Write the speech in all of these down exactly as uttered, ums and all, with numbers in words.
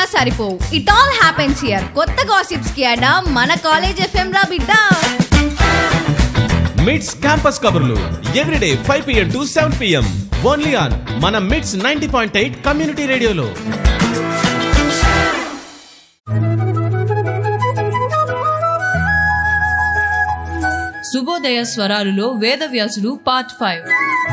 సరిపోవు. It all happens here. కొత్త gossips కి అడా మన కాలేజ్ ఎఫ్ఎం రా బిడ్డ. మిడ్స్ క్యాంపస్ కబుర్లు everyday five PM to seven PM only on మన mids ninety point eight community రేడియోలో. శుభోదయ స్వరాలులో వేదవ్యాసుడు పార్ట్ ఫైవ్.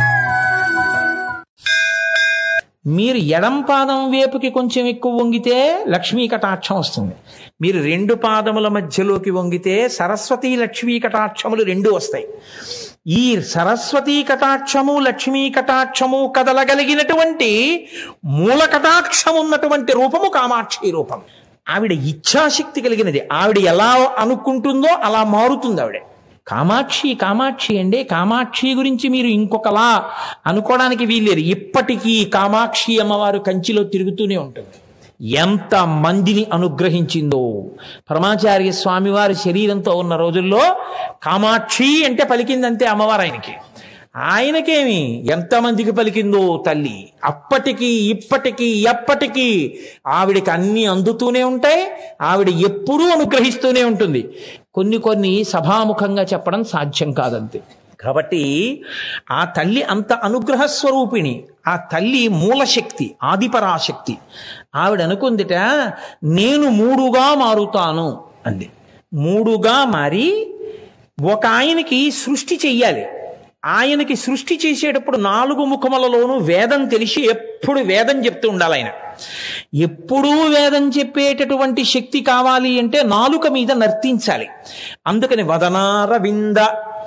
మీరు ఎడం పాదం వేపుకి కొంచెం ఎక్కువ వంగితే లక్ష్మీ కటాక్షం వస్తుంది. మీరు రెండు పాదముల మధ్యలోకి వంగితే సరస్వతీ లక్ష్మీ కటాక్షములు రెండు వస్తాయి. ఈ సరస్వతీ కటాక్షము లక్ష్మీ కటాక్షము కదలగలిగినటువంటి మూల కటాక్షం ఉన్నటువంటి రూపము కామాక్షి రూపం. ఆవిడ ఇచ్ఛాశక్తి కలిగినది. ఆవిడ ఎలా అనుకుంటుందో అలా మారుతుంది ఆవిడ. కామాక్షి కామాక్షి అండి. కామాక్షి గురించి మీరు ఇంకొకలా అనుకోవడానికి వీల్లేదు. ఇప్పటికీ కామాక్షి అమ్మవారు కంచిలో తిరుగుతూనే ఉంటుంది. ఎంత మందిని అనుగ్రహించిందో. పరమాచార్య స్వామివారి శరీరంతో ఉన్న రోజుల్లో కామాక్షి అంటే పలికిందంతే అమ్మవారు ఆయనకి. ఆయనకేమి ఎంతమందికి పలికిందో తల్లి. అప్పటికీ ఇప్పటికీ ఎప్పటికీ ఆవిడికి అన్నీ అందుతూనే ఉంటాయి. ఆవిడ ఎప్పుడూ అనుగ్రహిస్తూనే ఉంటుంది. కొన్ని కొన్ని సభాముఖంగా చెప్పడం సాధ్యం కాదంతే. కాబట్టి ఆ తల్లి అంత అనుగ్రహ స్వరూపిణి. ఆ తల్లి మూలశక్తి, ఆదిపరాశక్తి. ఆవిడ అనుకుందిట, నేను మూడుగా మారుతాను అంది. మూడుగా మారి ఒక ఆయనకి సృష్టి చెయ్యాలి. ఆయనకి సృష్టి చేసేటప్పుడు నాలుగు ముఖములలోనూ వేదం తెలిసి ఎప్పుడు వేదం చెప్తూ ఉండాలి. ఆయన ఎప్పుడూ వేదం చెప్పేటటువంటి శక్తి కావాలి అంటే నాలుక మీద నర్తించాలి. అందుకని వదనారవింద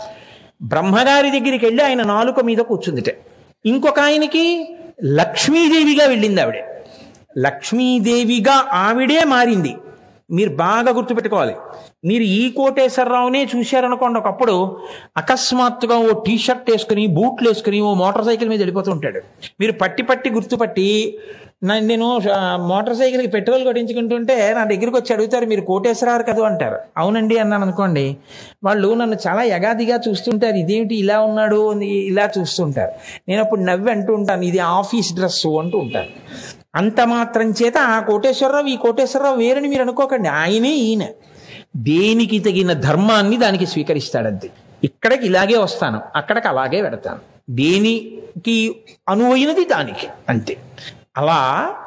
బ్రహ్మగారి దగ్గరికి వెళ్ళి ఆయన నాలుక మీద కూర్చుందిట. ఇంకొక ఆయనకి లక్ష్మీదేవిగా వెళ్ళింది ఆవిడే. లక్ష్మీదేవిగా ఆవిడే మారింది. మీరు బాగా గుర్తుపెట్టుకోవాలి. మీరు ఈ కోటేశ్వరరావునే చూశారనుకోండి, ఒకప్పుడు అకస్మాత్తుగా ఓ టీ షర్ట్ వేసుకుని బూట్లు వేసుకుని ఓ మోటార్ సైకిల్ మీద వెళ్ళిపోతూ ఉంటాడు. మీరు పట్టి పట్టి గుర్తుపట్టి నేను మోటార్ సైకిల్కి పెట్రోల్ కొట్టించుకుంటుంటే నా దగ్గరికి వచ్చి అడుగుతారు, మీరు కోటేశ్వరరావు కదా అంటారు. అవునండి అన్నాను అనుకోండి, వాళ్ళు నన్ను చాలా యగాదిగా చూస్తుంటారు. ఇదేమిటి ఇలా ఉన్నాడు ఇలా చూస్తుంటారు. నేను అప్పుడు నవ్వి అంటూ ఉంటాను, ఇది ఆఫీస్ డ్రెస్సు అంటూ ఉంటాను. అంత మాత్రం చేత ఆ కోటేశ్వరరావు ఈ కోటేశ్వరరావు వేరని మీరు అనుకోకండి. ఆయనే ఈయన. దేనికి తగిన ధర్మాన్ని దానికి స్వీకరిస్తాడంతే. ఇక్కడికి ఇలాగే వస్తాను, అక్కడికి అలాగే పెడతాను. దేనికి అనువైనది దానికి అంతే. అలా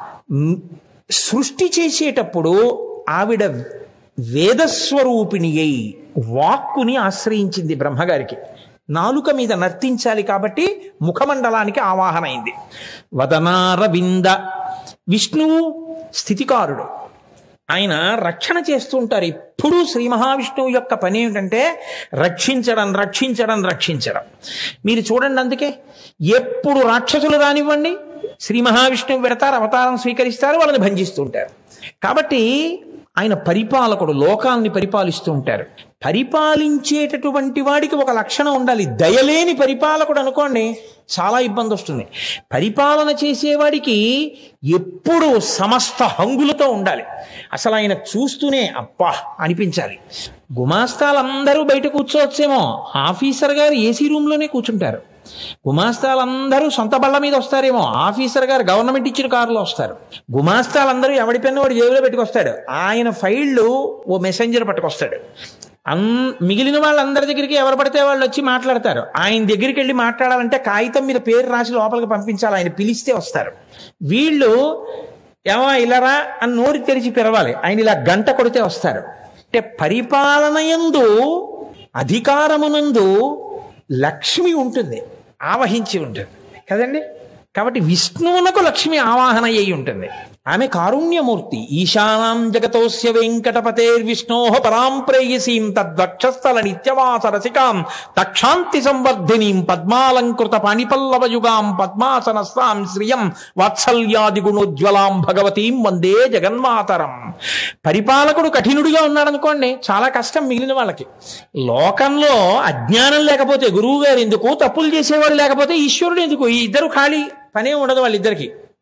సృష్టి చేసేటప్పుడు ఆవిడ వేదస్వరూపిణి అయి వాక్కుని ఆశ్రయించింది బ్రహ్మగారికి. నాలుక మీద నర్తించాలి కాబట్టి ముఖమండలానికి ఆవాహన అయింది. వదనారవింద. విష్ణువు స్థితికారుడు. ఆయన రక్షణ చేస్తూ ఉంటారు. ఎప్పుడూ శ్రీ మహావిష్ణువు యొక్క పని ఏమిటంటే రక్షించడం రక్షించడం రక్షించడం. మీరు చూడండి, అందుకే ఎప్పుడు రాక్షసులు రానివ్వండి శ్రీ మహావిష్ణువు పెడతారు, అవతారం స్వీకరిస్తారు, వాళ్ళని భంజిస్తూ ఉంటారు. కాబట్టి ఆయన పరిపాలకుడు, లోకాల్ని పరిపాలిస్తూ ఉంటారు. పరిపాలించేటటువంటి వాడికి ఒక లక్షణం ఉండాలి. దయలేని పరిపాలకుడు అనుకోండి చాలా ఇబ్బంది వస్తుంది. పరిపాలన చేసేవాడికి ఎప్పుడూ సమస్త హంగులతో ఉండాలి. అసలు ఆయన చూస్తూనే అబ్బా అనిపించాలి. గుమాస్తాలందరూ బయట కూర్చోవచ్చేమో, ఆఫీసర్ గారు ఏసీ రూమ్లోనే కూర్చుంటారు. గుమాస్తాలందరూ సొంత బళ్ళ మీద వస్తారేమో, ఆఫీసర్ గారు గవర్నమెంట్ ఇచ్చిన కారులో వస్తారు. గుమాస్తాలందరూ ఎవడి పెన్ను వాడు జేబులో పెట్టుకొస్తాడు. ఆయన ఫైళ్ళు ఓ మెసెంజర్ పట్టుకొస్తాడు. అన్ మిగిలిన వాళ్ళందరి దగ్గరికి ఎవరు పడితే వాళ్ళు వచ్చి మాట్లాడతారు. ఆయన దగ్గరికి వెళ్ళి మాట్లాడాలంటే కాగితం మీద పేరు రాసి లోపలికి పంపించాలి. ఆయన పిలిస్తే వస్తారు. వీళ్ళు ఏమో ఇలారా అని నోరు తెరిచి పిలవాలి. ఆయన ఇలా గంట కొడితే వస్తారు. అంటే పరిపాలనయందు, అధికారమునందు లక్ష్మి ఉంటుంది, ఆవహించి ఉంటుంది కదండి. కాబట్టి విష్ణువునకు లక్ష్మి ఆవాహన అయి ఉంటుంది. ఆమె కారుణ్యమూర్తి. ఈశానాం జగతోస్య వెంకటపతేర్విష్ణోః పరాం ప్రేయసీం తద్వక్షస్థల నిత్యవాస రసికాం తక్షాంతి సంవర్ధినీం పద్మాలంకృత పాణిపల్లవయుగాం పద్మాసనస్తాం శ్రియం వాత్సల్యాది గుణోజ్వలాం భగవతీం వందే జగన్మాతరం. పరిపాలకుడు కఠినుడిగా ఉన్నాడనుకోండి, చాలా కష్టం మిగిలిన వాళ్ళకి. లోకంలో అజ్ఞానం లేకపోతే గురువు గారు ఎందుకు, తప్పులు చేసేవాడు లేకపోతే ఈశ్వరుడు ఎందుకు, ఈ ఇద్దరు ఖాళీ పనే ఉండదు వాళ్ళిద్దరికి.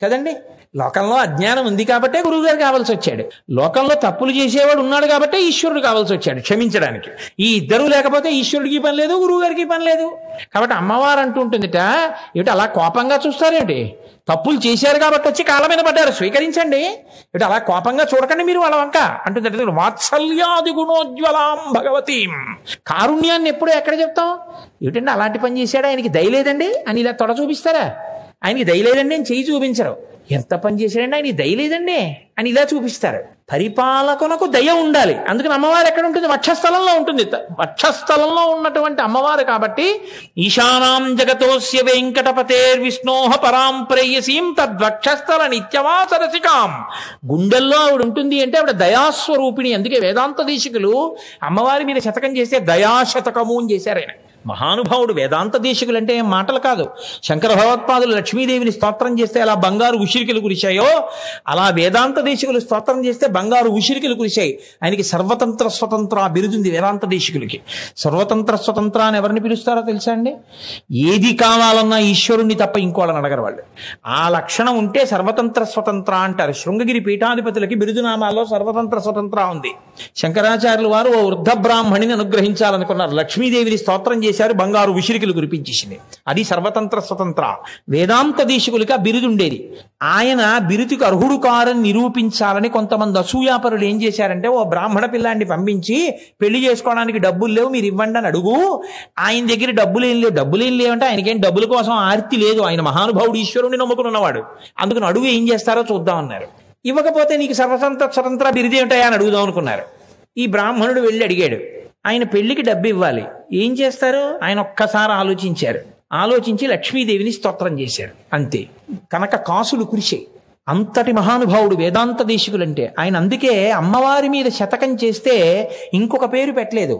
కదండి. లోకంలో అజ్ఞానం ఉంది కాబట్టే గురువుగారు కావాల్సి వచ్చాడు. లోకంలో తప్పులు చేసేవాడు ఉన్నాడు కాబట్టే ఈశ్వరుడు కావాల్సి వచ్చాడు క్షమించడానికి. ఈ ఇద్దరు లేకపోతే ఈశ్వరుడికి పని లేదు, గురువు గారికి పని లేదు. కాబట్టి అమ్మవారు అంటూ ఉంటుందిట, ఏమిటి అలా కోపంగా చూస్తారేంటి? తప్పులు చేశారు కాబట్టి వచ్చి కాళ్ళ మీద పడ్డారు, స్వీకరించండి. ఇటు అలా కోపంగా చూడకండి మీరు వాళ్ళ వంక అంటుంది. వాత్సల్యాది గుణోజ్వలాం భగవతీం. కారుణ్యాన్ని ఎప్పుడు ఎక్కడ చెప్తాం? ఏమిటండి అలాంటి పని చేశాడు, ఆయనకి దయలేదండి అని ఇలా తొడ చూపిస్తారా? ఆయనకి దయలేదండి అని చెయ్యి చూపించరు. ఎంత పని చేశాడండి, ఆయనకి దయలేదండి అని ఇలా చూపిస్తారు. పరిపాలకునకు దయ ఉండాలి. అందుకని అమ్మవారు ఎక్కడ ఉంటుంది? వక్షస్థలంలో ఉంటుంది. వక్షస్థలంలో ఉన్నటువంటి అమ్మవారు కాబట్టి ఈశానాం జగతోస్య వెంకటపతేర్ విష్ణోహ పరాం ప్రేయసీం తద్వక్షస్థల నిత్యవాసరసికాం. గుండెల్లో ఆవిడ ఉంటుంది అంటే ఆవిడ దయాస్వరూపిణి. అందుకే వేదాంత దేశికులు అమ్మవారి మీద శతకం చేస్తే దయాశతకము అని చేశారు. ఆయన మహానుభావుడు. వేదాంత దేశికులు అంటే ఏం మాటలు కాదు. శంకర భగవత్పాదులు లక్ష్మీదేవిని స్తోత్రం చేస్తే అలా బంగారు ఉసిరికలు కురిశాయో అలా వేదాంత దేశికులు స్తోత్రం చేస్తే బంగారు ఉసిరికలు కురిశాయి. ఆయనకి సర్వతంత్ర స్వతంత్ర బిరుదుంది వేదాంత దేశికులకి. సర్వతంత్ర స్వతంత్ర అని ఎవరిని పిలుస్తారో తెలుసా అండి? ఏది కావాలన్నా ఈశ్వరుణ్ణి తప్ప ఇంకోళ్ళని అడగరు వాళ్ళు. ఆ లక్షణం ఉంటే సర్వతంత్ర స్వతంత్ర అంటారు. శృంగగిరి పీఠాధిపతులకి బిరుదునామాల్లో సర్వతంత్ర స్వతంత్ర ఉంది. శంకరాచార్యులు వారు ఓ వృద్ధ బ్రాహ్మణిని అనుగ్రహించాలనుకున్నారు. లక్ష్మీదేవిని స్తోత్రం చేశారు, బంగారు విసిరికలు కురిపించేసింది. అది సర్వతంత్ర స్వతంత్ర. వేదాంత దేశికులకి ఆ బిరుదు ఉండేది. ఆయన బిరుదుకి అర్హుడు కారని నిరూపించాలని కొంతమంది అసూయాపరులు ఏం చేశారంటే, ఓ బ్రాహ్మణ పిల్లాన్ని పంపించి పెళ్లి చేసుకోవడానికి డబ్బులు లేవు మీరు ఇవ్వండి అని అడుగు. ఆయన దగ్గర డబ్బులు ఏం లేవు. డబ్బులు ఏం లేవంటే ఆయనకేం డబ్బుల కోసం ఆర్తి లేదు. ఆయన మహానుభావుడు, ఈశ్వరుని నమ్ముకున్నవాడు. అందుకని అడుగు ఏం చేస్తారో చూద్దాం అన్నారు. ఇవ్వకపోతే నీకు సర్వతంత్ర స్వతంత్ర బిరుదు ఏమిటాయా అని అడుగుదాం అనుకున్నారు. ఈ బ్రాహ్మణుడు వెళ్ళి అడిగాడు. ఆయన పెళ్లికి డబ్బు ఇవ్వాలి, ఏం చేస్తారు? ఆయన ఒక్కసారి ఆలోచించారు. ఆలోచించి లక్ష్మీదేవిని స్తోత్రం చేశారు. అంతే. కనుక కాసులు కురిశాయి. అంతటి మహానుభావుడు వేదాంత దేశికులంటే ఆయన. అందుకే అమ్మవారి మీద శతకం చేస్తే ఇంకొక పేరు పెట్టలేదు,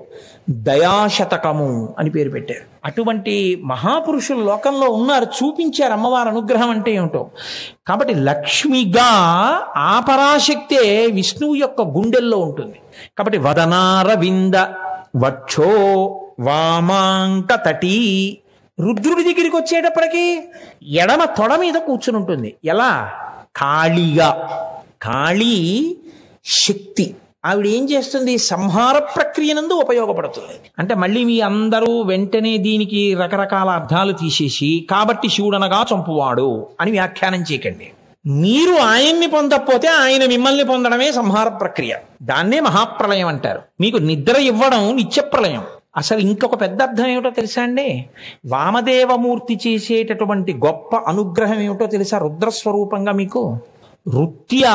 దయాశతకము అని పేరు పెట్టారు. అటువంటి మహాపురుషులు లోకంలో ఉన్నారు, చూపించారు అమ్మవారి అనుగ్రహం అంటే ఏమిటో. కాబట్టి లక్ష్మిగా ఆ పరాశక్తే విష్ణువు యొక్క గుండెల్లో ఉంటుంది. కాబట్టి వదనారవింద వక్షో వామాంక తటీ. రుద్రుడి దగ్గరికి వచ్చేటప్పటికి ఎడమ తొడ మీద కూర్చుని ఉంటుంది. ఎలా? కాళీగా. కాళీ శక్తి. ఆవిడ ఏం చేస్తుంది? సంహార ప్రక్రియనందు ఉపయోగపడుతుంది. అంటే మళ్ళీ మీ అందరూ వెంటనే దీనికి రకరకాల అర్థాలు తీసేసి కాబట్టి శివుడనగా చంపువాడు అని వ్యాఖ్యానం చేయకండి. మీరు ఆయన్ని పొందకపోతే ఆయన మిమ్మల్ని పొందడమే సంహార ప్రక్రియ. దాన్నే మహాప్రళయం అంటారు. మీకు నిద్ర ఇవ్వడం నిత్యప్రళయం. అసలు ఇంకొక పెద్ద అర్థం ఏమిటో తెలుసా అండి? వామదేవమూర్తి చేసేటటువంటి గొప్ప అనుగ్రహం ఏమిటో తెలుసా? రుద్రస్వరూపంగా మీకు రుత్యా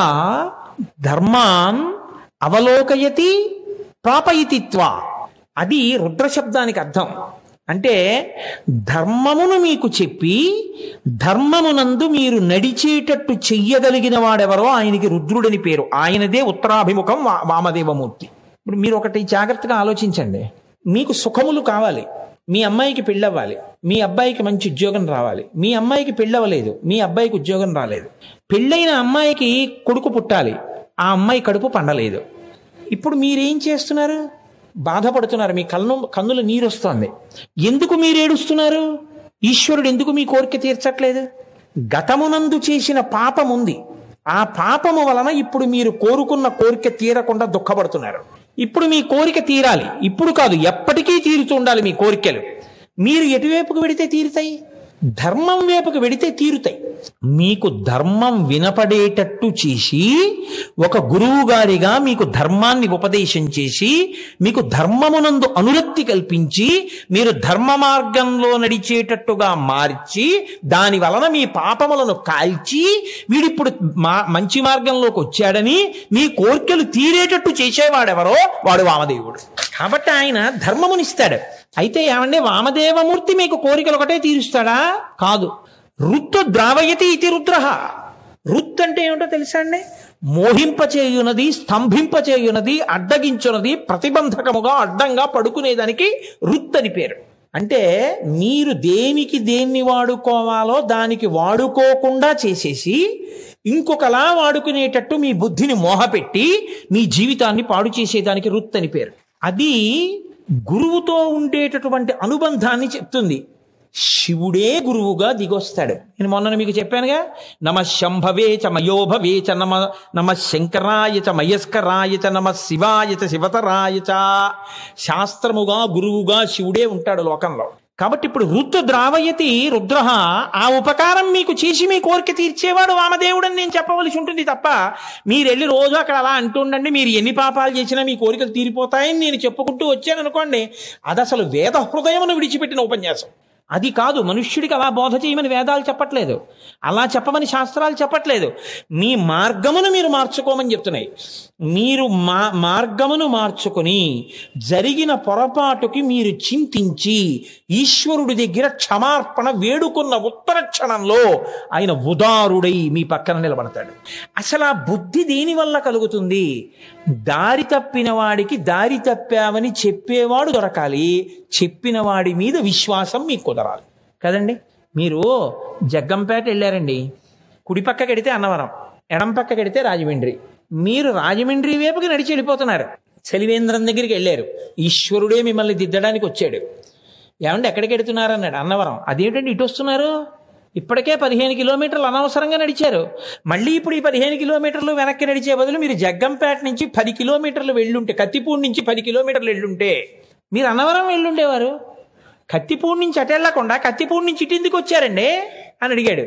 ధర్మాన్ అవలోకయతి ప్రాపయితిత్వా. అది రుద్రశబ్దానికి అర్థం. అంటే ధర్మమును మీకు చెప్పి ధర్మమునందు మీరు నడిచేటట్టు చెయ్యగలిగిన వాడెవరో ఆయనకి రుద్రుడని పేరు. ఆయనదే ఉత్తరాభిముఖం వామదేవమూర్తి. ఇప్పుడు మీరు ఒకటి జాగ్రత్తగా ఆలోచించండి. మీకు సుఖములు కావాలి, మీ అమ్మాయికి పెళ్ళవ్వాలి, మీ అబ్బాయికి మంచి ఉద్యోగం రావాలి. మీ అమ్మాయికి పెళ్ళవలేదు, మీ అబ్బాయికి ఉద్యోగం రాలేదు. పెళ్ళైన అమ్మాయికి కొడుకు పుట్టాలి, ఆ అమ్మాయి కడుపు పండలేదు. ఇప్పుడు మీరేం చేస్తున్నారు? బాధపడుతున్నారు. మీ కన్ను కన్నుల నీరు వస్తోంది. ఎందుకు మీరు ఏడుస్తున్నారు? ఈశ్వరుడు ఎందుకు మీ కోరిక తీర్చట్లేదు? గతమునందు చేసిన పాపం ఉంది. ఆ పాపము వలన ఇప్పుడు మీరు కోరుకున్న కోరిక తీరకుండా దుఃఖపడుతున్నారు. ఇప్పుడు మీ కోరిక తీరాలి. ఇప్పుడు కాదు, ఎప్పటికీ తీరుతూ ఉండాలి మీ కోరికలు. మీరు ఎటువైపుకు వెడితే తీరుతాయి? ధర్మం వైపుకు వెడితే తీరుతాయి. మీకు ధర్మం వినపడేటట్టు చేసి ఒక గురువు గారిగా మీకు ధర్మాన్ని ఉపదేశం చేసి మీకు ధర్మమునందు అనురక్తి కల్పించి మీరు ధర్మ మార్గంలో నడిచేటట్టుగా మార్చి దాని వలన మీ పాపములను కాల్చి వీడిప్పుడు మా మంచి మార్గంలోకి వచ్చాడని మీ కోరికలు తీరేటట్టు చేసేవాడెవరో వాడు వామదేవుడు. కాబట్టి ఆయన ధర్మమునిస్తాడు. అయితే ఏమంటే వామదేవమూర్తి మీకు కోరికలు ఒకటే తీరుస్తాడా? కాదు. రుత్తు ద్రావయతి ఇది రుద్ర. రుత్ అంటే ఏమిటో తెలుసా అండి? మోహింపచేయునది, స్తంభింపచేయునది, అడ్డగించున్నది, ప్రతిబంధకముగా అడ్డంగా పడుకునేదానికి రుత్ అని పేరు. అంటే మీరు దేనికి దేన్ని వాడుకోవాలో దానికి వాడుకోకుండా చేసేసి ఇంకొకలా వాడుకునేటట్టు మీ బుద్ధిని మోహపెట్టి మీ జీవితాన్ని పాడు చేసేదానికి రుత్ అని పేరు. అది గురువుతో ఉండేటటువంటి అనుబంధాన్ని చెప్తుంది. శివుడే గురువుగా దిగొస్తాడు. నేను మొన్న మీకు చెప్పానుగా, నమ శంభవే చ మయోభవే చ నమ నమ శంకరాయ చ మయస్కరాయ చ నమ శివాయ చ శివతరాయ చ. శాస్త్రముగా గురువుగా శివుడే ఉంటాడు లోకంలో. కాబట్టి ఇప్పుడు రుద్ర ద్రావయతి రుద్ర, ఆ ఉపకారం మీకు చేసి మీ కోరిక తీర్చేవాడు వామదేవుడని నేను చెప్పవలసి ఉంటుంది తప్ప మీరు వెళ్ళి రోజు అక్కడ అలా అంటుండండి మీరు ఎన్ని పాపాలు చేసినా మీ కోరికలు తీరిపోతాయని నేను చెప్పుకుంటూ వచ్చాను అనుకోండి, అది అసలు వేద హృదయమును విడిచిపెట్టిన ఉపన్యాసం. అది కాదు, మనుష్యుడికి అలా బోధ చేయమని వేదాలు చెప్పట్లేదు, అలా చెప్పమని శాస్త్రాలు చెప్పట్లేదు. మీ మార్గమును మీరు మార్చుకోమని చెప్తున్నాయి. మీరు మా మార్గమును మార్చుకొని జరిగిన పొరపాటుకి మీరు చింతించి ఈశ్వరుడి దగ్గర క్షమార్పణ వేడుకున్న ఉత్తర క్షణంలో ఆయన ఉదారుడై మీ పక్కన నిలబడతాడు. అసలు ఆ బుద్ధి దేనివల్ల కలుగుతుంది? దారి తప్పిన వాడికి దారి తప్పావని చెప్పేవాడు దొరకాలి, చెప్పిన వాడి మీద విశ్వాసం మీకు కుదరాలి కదండి. మీరు జగ్గంపేట వెళ్ళారండి, కుడి పక్క కడితే అన్నవరం, ఎడం పక్క కడితే రాజమండ్రి. మీరు రాజమండ్రి వైపుకి నడిచి వెళ్ళిపోతున్నారు. చలివేంద్రం దగ్గరికి వెళ్ళారు, ఈశ్వరుడే మిమ్మల్ని దిద్దడానికి వచ్చాడు. ఏమంటే ఎక్కడికి వెడుతున్నారు అన్నాడు, అన్నవరం. అదేంటండి ఇటు వస్తున్నారు? ఇప్పటికే పదిహేను కిలోమీటర్లు అనవసరంగా నడిచారు, మళ్ళీ ఇప్పుడు ఈ పదిహేను కిలోమీటర్లు వెనక్కి నడిచే బదులు మీరు జగ్గంపేట నుంచి పది కిలోమీటర్లు వెళ్ళుంటే, కత్తిపూడి నుంచి పది కిలోమీటర్లు వెళ్ళుంటే మీరు అన్నవరం వెళ్ళుండేవారు. కత్తిపూడి నుంచి అటు వెళ్ళకుండా కత్తిపూడి నుంచి ఇటు ఎందుకు వచ్చారండి అని అడిగాడు.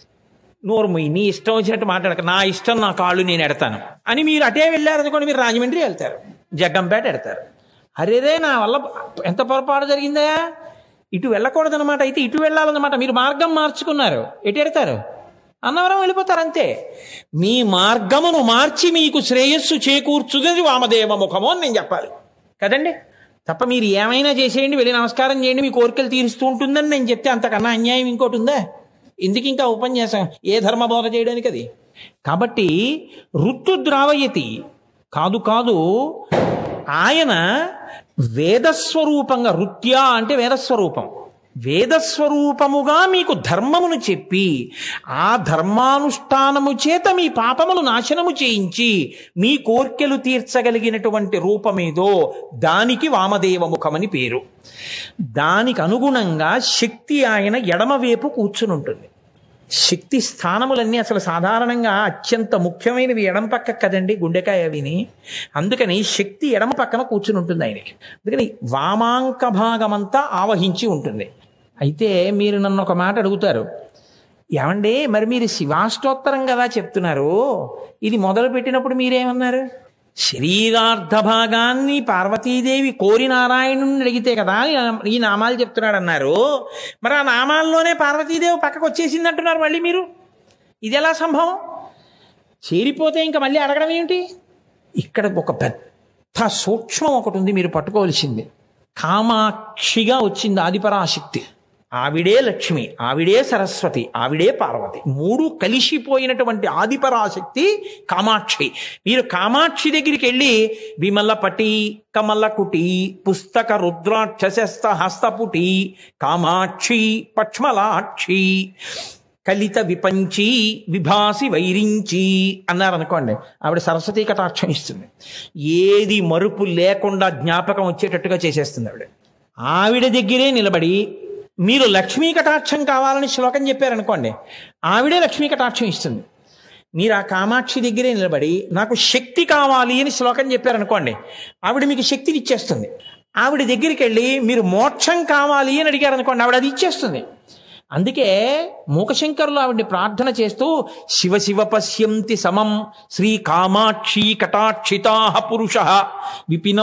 నోరు మొయ్యి, నీ ఇష్టం వచ్చినట్టు మాట్లాడక, నా ఇష్టం నా కాళ్ళు నేను ఎడతాను అని మీరు అటే వెళ్ళారనుకోండి, మీరు రాజమండ్రి వెళ్తారు, జగ్గంపేట ఎడతారు. అరేరే నా వల్ల ఎంత పొరపాటు జరిగిందా, ఇటు వెళ్ళకూడదనమాట, అయితే ఇటు వెళ్ళాలన్నమాట. మీరు మార్గం మార్చుకున్నారు, ఎటు ఎడతారు? అన్నవరం వెళ్ళిపోతారు అంతే. మీ మార్గమును మార్చి మీకు శ్రేయస్సు చేకూర్చుది వామదేవ ముఖము అని నేను చెప్పాలి కదండి. తప్ప మీరు ఏమైనా చేసేయండి, వెళ్ళి నమస్కారం చేయండి, మీ కోరికలు తీరుస్తూ ఉంటుందని నేను చెప్తే అంతకన్నా అన్యాయం ఇంకోటి ఉందా? ఎందుకు ఇంకా ఉపన్యాసం? ఏ ధర్మ బోధ చేయడానికి అది? కాబట్టి ఋతుద్రావయతి కాదు కాదు ఆయన వేదస్వరూపంగా, రుత్యా అంటే వేదస్వరూపం, వేదస్వరూపముగా మీకు ధర్మమును చెప్పి ఆ ధర్మానుష్ఠానము చేత మీ పాపములు నాశనము చేయించి మీ కోర్కెలు తీర్చగలిగినటువంటి రూపమేదో దానికి వామదేవ ముఖమని పేరు. దానికి అనుగుణంగా శక్తి ఆయన ఎడమవైపు కూర్చుని ఉంటుంది. శక్తి స్థానములన్నీ అసలు సాధారణంగా అత్యంత ముఖ్యమైనవి ఎడమ పక్క కదండి, గుండెకాయ అవిని. అందుకని శక్తి ఎడమ పక్కన కూర్చుని ఉంటుంది ఆయనకి. అందుకని వామాంక భాగమంతా ఆవహించి ఉంటుంది. అయితే మీరు నన్ను ఒక మాట అడుగుతారు, ఏమండి మరి మీరు శివాష్టోత్తరం కదా చెప్తున్నారు, ఇది మొదలు పెట్టినప్పుడు మీరేమన్నారు? శరీరార్థ భాగాన్ని పార్వతీదేవి కోరి నారాయణుని అడిగితే కదా ఈ నామాలు చెప్తున్నాడు అన్నారు. మరి ఆ నామాల్లోనే పార్వతీదేవి పక్కకు వచ్చేసింది అంటున్నారు మళ్ళీ మీరు. ఇది ఎలా సంభవం? చేరిపోతే ఇంకా మళ్ళీ అడగడం ఏంటి? ఇక్కడ ఒక పెద్ద సూక్ష్మం ఒకటి ఉంది, మీరు పట్టుకోవాల్సింది. కామాక్షిగా వచ్చింది ఆదిపరాశక్తి, ఆవిడే లక్ష్మి, ఆవిడే సరస్వతి, ఆవిడే పార్వతి, మూడు కలిసిపోయినటువంటి ఆదిపరాశక్తి కామాక్షి. మీరు కామాక్షి దగ్గరికి వెళ్ళి విమలపటి కమలకుటి పుస్తక రుద్రాక్షస్త హస్తపుటి కామాక్షి పక్ష్మలాక్షి కలిత విపంచి విభాసి వైరించి అన్నారనుకోండి, ఆవిడ సరస్వతీ కటాక్షం ఇస్తుంది. ఏది మరుపు లేకుండా జ్ఞాపకం వచ్చేటట్టుగా చేసేస్తుంది ఆవిడ. ఆవిడ దగ్గరే నిలబడి మీరు లక్ష్మీ కటాక్షం కావాలని శ్లోకం చెప్పారనుకోండి, ఆవిడే లక్ష్మీ కటాక్షం ఇస్తుంది. మీరు ఆ కామాక్షి దగ్గరే నిలబడి నాకు శక్తి కావాలి అని శ్లోకం చెప్పారనుకోండి, ఆవిడ మీకు శక్తిని ఇచ్చేస్తుంది. ఆవిడ దగ్గరికి వెళ్ళి మీరు మోక్షం కావాలి అని అడిగారనుకోండి, ఆవిడ అది ఇచ్చేస్తుంది. అందుకే మూకశంకరులు ఆవిడ్ని ప్రార్థన చేస్తూ శివ శివ పశ్యంతి సమం శ్రీ కామాక్షి కటాక్షితా పురుష విపిన